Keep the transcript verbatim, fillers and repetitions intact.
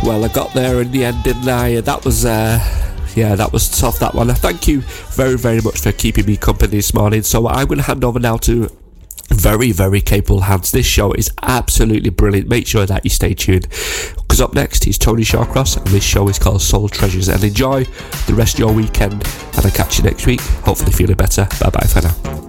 Well, I got there in the end, didn't I? That was, uh, yeah, that was tough, that one. Thank you very, very much for keeping me company this morning. So I'm going to hand over now to very, very capable hands. This show is absolutely brilliant. Make sure that you stay tuned, because up next is Tony Shawcross, and this show is called Soul Treasures. And enjoy the rest of your weekend, and I'll catch you next week, hopefully feeling better. Bye bye for now.